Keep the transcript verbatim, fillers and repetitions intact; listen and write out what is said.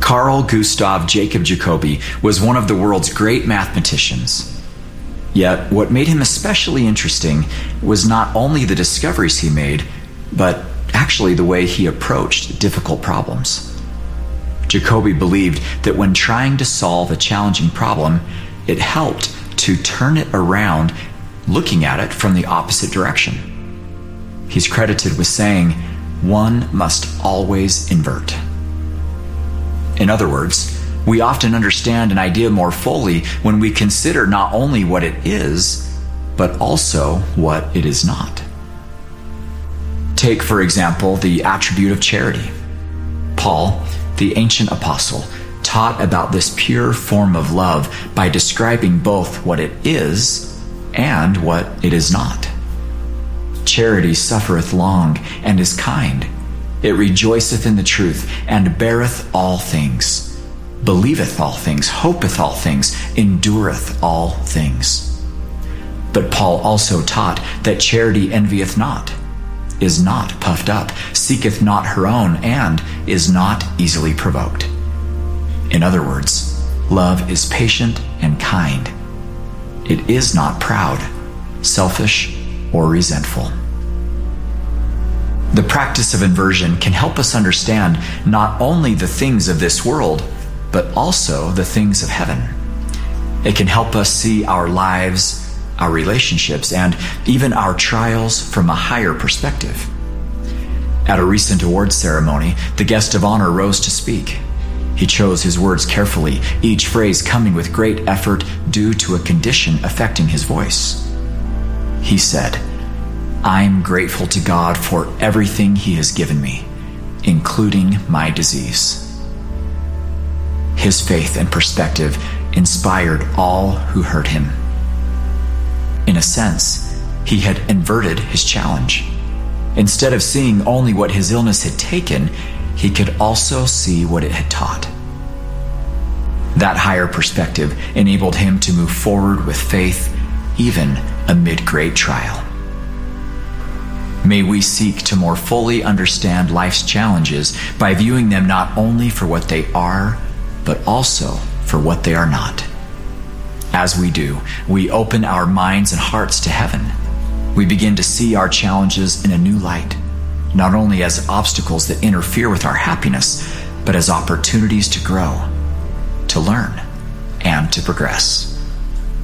Carl Gustav Jacob Jacobi was one of the world's great mathematicians. Yet, what made him especially interesting was not only the discoveries he made, but actually the way he approached difficult problems. Jacobi believed that when trying to solve a challenging problem, it helped to turn it around, looking at it from the opposite direction. He's credited with saying, "One must always invert." In other words, we often understand an idea more fully when we consider not only what it is, but also what it is not. Take, for example, the attribute of charity. Paul, the ancient apostle, taught about this pure form of love by describing both what it is and what it is not. Charity suffereth long and is kind. It rejoiceth in the truth, and beareth all things, believeth all things, hopeth all things, endureth all things. But Paul also taught that charity envieth not, is not puffed up, seeketh not her own, and is not easily provoked. In other words, love is patient and kind. It is not proud, selfish, or resentful. The practice of inversion can help us understand not only the things of this world, but also the things of heaven. It can help us see our lives, our relationships, and even our trials from a higher perspective. At a recent awards ceremony, the guest of honor rose to speak. He chose his words carefully, each phrase coming with great effort due to a condition affecting his voice. He said, "I'm grateful to God for everything He has given me, including my disease." His faith and perspective inspired all who heard him. In a sense, he had inverted his challenge. Instead of seeing only what his illness had taken, he could also see what it had taught. That higher perspective enabled him to move forward with faith, even amid great trial. May we seek to more fully understand life's challenges by viewing them not only for what they are, but also for what they are not. As we do, we open our minds and hearts to heaven. We begin to see our challenges in a new light, not only as obstacles that interfere with our happiness, but as opportunities to grow, to learn, and to progress.